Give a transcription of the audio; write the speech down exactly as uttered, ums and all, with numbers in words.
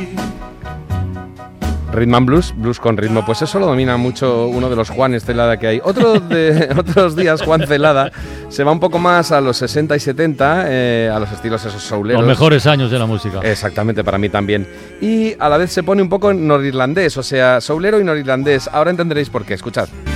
Rhythm and Blues, blues con ritmo, pues eso lo domina mucho uno de los Juanes Celada que hay. Otro de, otros días Juan Celada se va un poco más a los sesenta y setenta, eh, a los estilos esos souleros. Los mejores años de la música. Exactamente, para mí también. Y a la vez se pone un poco norirlandés, o sea, soulero y norirlandés. Ahora entenderéis por qué, escuchad.